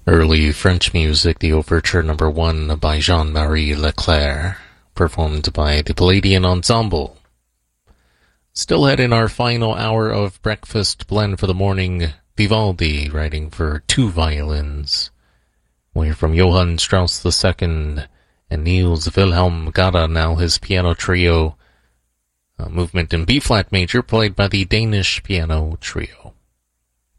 Early French music, the Overture No. 1 by Jean-Marie Leclerc, performed by the Palladian Ensemble. Still ahead in our final hour of Breakfast Blend for the Morning, Vivaldi, writing for two violins. We're from Johann Strauss II and Niels Wilhelm Gade, now his piano trio, a movement in B-flat major played by the Danish Piano Trio.